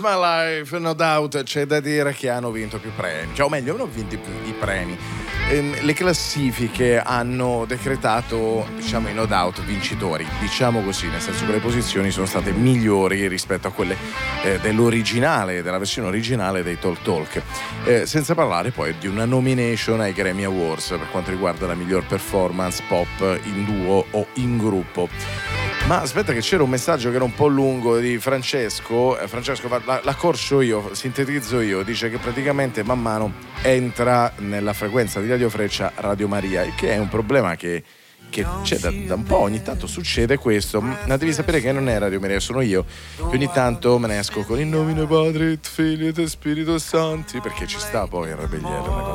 My Life, No Doubt. C'è da dire che hanno vinto più premi, cioè, o meglio, non vinto più i premi. Le classifiche hanno decretato, diciamo, i No Doubt vincitori, diciamo così, nel senso che le posizioni sono state migliori rispetto a quelle dell'originale, della versione originale dei Talk Talk, senza parlare poi di una nomination ai Grammy Awards per quanto riguarda la miglior performance pop in duo o in gruppo. Ma aspetta, che c'era un messaggio che era un po' lungo di Francesco. Francesco, la corso io, sintetizzo io. Dice che praticamente man mano entra nella frequenza di Radio Freccia Radio Maria, il che è un problema che c'è da un po', ogni tanto succede questo, ma devi sapere che non è Radio Maria, sono io che ogni tanto me ne esco con il nomine Padre, Figlio e Spirito Santi, perché ci sta poi il Rebelliere, una cosa